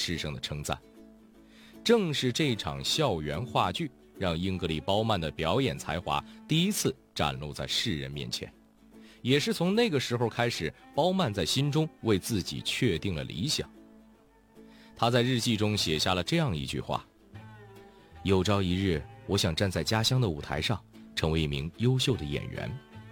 师生的称赞。正是这场校园话剧，让英格丽·褒曼的表演才华第一次展露在世人面前。也是从那个时候开始，褒曼在心中为自己确定了理想。他在日记中写下了这样一句话：有朝一日，我想站在家乡的舞台上，成为一名优秀的演员。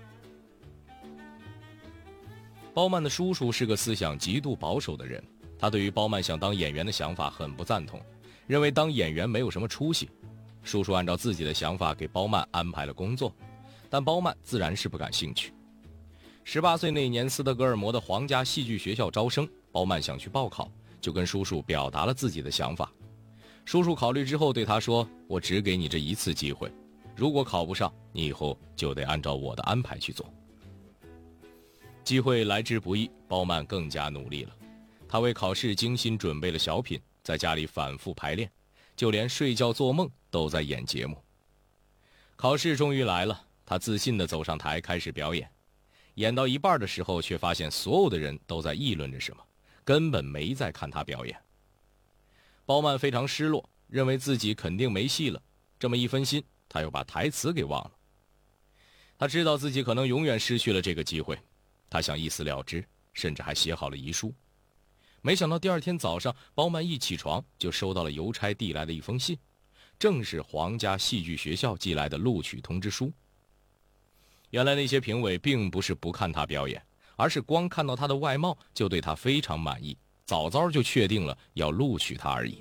褒曼的叔叔是个思想极度保守的人，他对于褒曼想当演员的想法很不赞同，认为当演员没有什么出息。叔叔按照自己的想法给褒曼安排了工作，但褒曼自然是不感兴趣。18岁那年，斯德哥尔摩的皇家戏剧学校招生，褒曼想去报考，就跟叔叔表达了自己的想法。叔叔考虑之后对他说：我只给你这一次机会，如果考不上，你以后就得按照我的安排去做。机会来之不易，褒曼更加努力了。他为考试精心准备了小品，在家里反复排练，就连睡觉做梦都在演节目。考试终于来了，他自信地走上台开始表演。演到一半的时候，却发现所有的人都在议论着什么，根本没在看他表演。褒曼非常失落，认为自己肯定没戏了。这么一分心，他又把台词给忘了。他知道自己可能永远失去了这个机会，他想一死了之，甚至还写好了遗书。没想到第二天早上，褒曼一起床就收到了邮差递来的一封信，正是皇家戏剧学校寄来的录取通知书。原来那些评委并不是不看他表演，而是光看到他的外貌就对他非常满意，早早就确定了要录取他而已。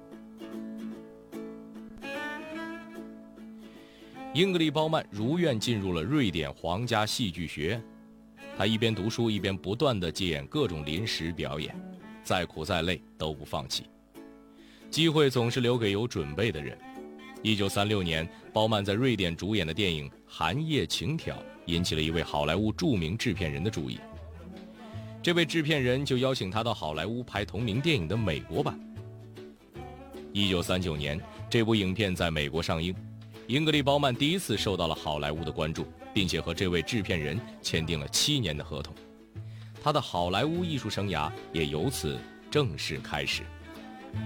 英格丽·褒曼如愿进入了瑞典皇家戏剧学院，他一边读书一边不断地接演各种临时表演，再苦再累都不放弃。机会总是留给有准备的人。1936年，褒曼在瑞典主演的电影《寒夜情挑》引起了一位好莱坞著名制片人的注意。这位制片人就邀请他到好莱坞拍同名电影的美国版。1939年，这部影片在美国上映，英格丽·褒曼第一次受到了好莱坞的关注，并且和这位制片人签订了7年的合同。他的好莱坞艺术生涯也由此正式开始。